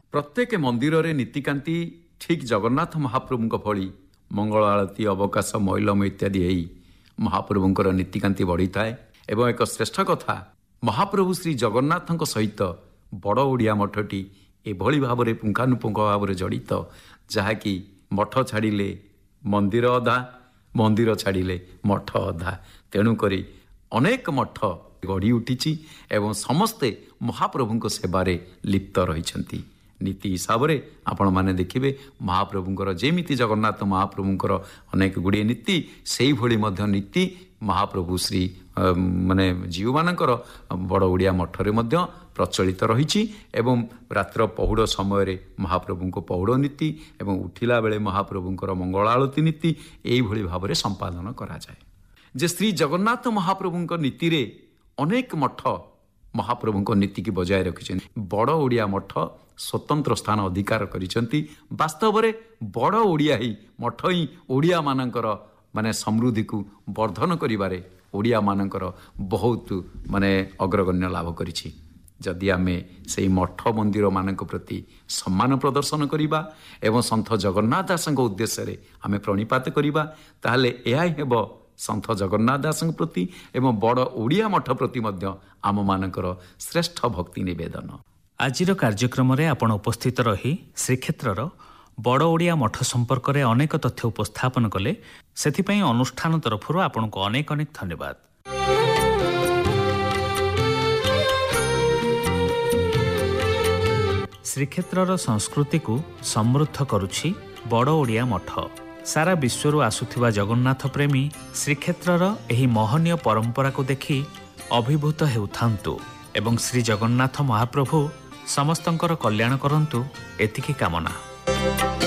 ପ୍ରତ୍ୟେକ ମନ୍ଦିରରେ ନୀତିକାନ୍ତି ଠିକ୍ ଜଗନ୍ନାଥ ମହାପ୍ରଭୁଙ୍କ ଭଳି ମଙ୍ଗଳ ଆଳତୀ ଅବକାଶ ମୈଲମ ଇତ୍ୟାଦି ହେଇ ମହାପ୍ରଭୁଙ୍କର ନୀତିକାନ୍ତି ବଢ଼ିଥାଏ। ଏବଂ ଏକ ଶ୍ରେଷ୍ଠ କଥା, ମହାପ୍ରଭୁ ଶ୍ରୀ ଜଗନ୍ନାଥଙ୍କ ସହିତ ବଡ଼ ଓଡ଼ିଆ ମଠଟି ଏଭଳି ଭାବରେ ପୁଙ୍ଖାନୁପୁଙ୍ଖ ଭାବରେ ଜଡ଼ିତ, ଯାହାକି ମଠ ଛାଡ଼ିଲେ ମନ୍ଦିର ଅଧା, ମନ୍ଦିର ଛାଡ଼ିଲେ ମଠ ଅଧା। ତେଣୁକରି ଅନେକ ମଠ ଗଢ଼ି ଉଠିଛି ଏବଂ ସମସ୍ତେ ମହାପ୍ରଭୁଙ୍କ ସେବାରେ ଲିପ୍ତ ରହିଛନ୍ତି। ନୀତି ହିସାବରେ ଆପଣମାନେ ଦେଖିବେ ମହାପ୍ରଭୁଙ୍କର ଯେମିତି ଜଗନ୍ନାଥ ମହାପ୍ରଭୁଙ୍କର ଅନେକ ଗୁଡ଼ିଏ ନୀତି, ସେଇଭଳି ମଧ୍ୟ ନୀତି ମହାପ୍ରଭୁ ଶ୍ରୀ ଜୀଉମାନଙ୍କର ବଡ଼ ଓଡ଼ିଆ ମଠରେ ମଧ୍ୟ ପ୍ରଚଳିତ ରହିଛି। ଏବଂ ରାତ୍ର ପହୁଡ଼ ସମୟରେ ମହାପ୍ରଭୁଙ୍କ ପହୁଡ଼ ନୀତି ଏବଂ ଉଠିଲା ବେଳେ ମହାପ୍ରଭୁଙ୍କର ମଙ୍ଗଳ ଆଳତୀ ନୀତି ଏଇଭଳି ଭାବରେ ସମ୍ପାଦନ କରାଯାଏ। ଯେ ଶ୍ରୀ ଜଗନ୍ନାଥ ମହାପ୍ରଭୁଙ୍କ ନୀତିରେ ଅନେକ ମଠ ମହାପ୍ରଭୁଙ୍କ ନୀତିକି ବଜାୟ ରଖିଛନ୍ତି। ବଡ଼ ଓଡ଼ିଆ ମଠ ସ୍ୱତନ୍ତ୍ର ସ୍ଥାନ ଅଧିକାର କରିଛନ୍ତି। ବାସ୍ତବରେ ବଡ଼ ଓଡ଼ିଆ ମଠ ହିଁ ଓଡ଼ିଆମାନଙ୍କର ସମୃଦ୍ଧିକୁ ବର୍ଦ୍ଧନ କରିବାରେ ଓଡ଼ିଆମାନଙ୍କର ବହୁତ ଅଗ୍ରଗଣ୍ୟ ଲାଭ କରିଛି। ଯଦି ଆମେ ସେହି ମଠ ମନ୍ଦିରମାନଙ୍କ ପ୍ରତି ସମ୍ମାନ ପ୍ରଦର୍ଶନ କରିବା ଏବଂ ସନ୍ଥ ଜଗନ୍ନାଥ ଦାସଙ୍କ ଉଦ୍ଦେଶ୍ୟରେ ଆମେ ପ୍ରଣିପାତ କରିବା, ତାହେଲେ ଏହା ହିଁ ହେବ ସନ୍ଥ ଜଗନ୍ନାଥ ଦାସଙ୍କ ପ୍ରତି ଏବଂ ବଡ଼ ଓଡ଼ିଆ ମଠ ପ୍ରତି ମଧ୍ୟ ଆମମାନଙ୍କର ଶ୍ରେଷ୍ଠ ଭକ୍ତି ନିବେଦନ। ଆଜିର କାର୍ଯ୍ୟକ୍ରମରେ ଆପଣ ଉପସ୍ଥିତ ରହି ଶ୍ରୀକ୍ଷେତ୍ରର ବଡ଼ ଓଡ଼ିଆ ମଠ ସମ୍ପର୍କରେ ଅନେକ ତଥ୍ୟ ଉପସ୍ଥାପନ କଲେ, ସେଥିପାଇଁ ଅନୁଷ୍ଠାନ ତରଫରୁ ଆପଣଙ୍କୁ ଅନେକ ଅନେକ ଧନ୍ୟବାଦ। ଶ୍ରୀକ୍ଷେତ୍ରର ସଂସ୍କୃତିକୁ ସମୃଦ୍ଧ କରୁଛି ବଡ଼ ଓଡ଼ିଆ ମଠ। ସାରା ବିଶ୍ୱରୁ ଆସୁଥିବା ଜଗନ୍ନାଥ ପ୍ରେମୀ ଶ୍ରୀକ୍ଷେତ୍ରର ଏହି ମହନୀୟ ପରମ୍ପରାକୁ ଦେଖି ଅଭିଭୂତ ହେଉଥାନ୍ତୁ ଏବଂ ଶ୍ରୀ ଜଗନ୍ନାଥ ମହାପ୍ରଭୁ ସମସ୍ତଙ୍କର କଲ୍ୟାଣ କରନ୍ତୁ, ଏତିକି କାମନା।